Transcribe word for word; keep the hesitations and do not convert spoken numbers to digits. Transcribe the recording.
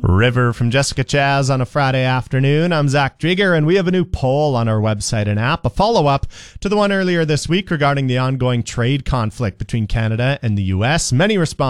River from Jessica Chaz on a Friday afternoon. I'm Zach Drieger, and we have a new poll on our website and app, a follow-up to the one earlier this week regarding the ongoing trade conflict between Canada and the U S. Many responded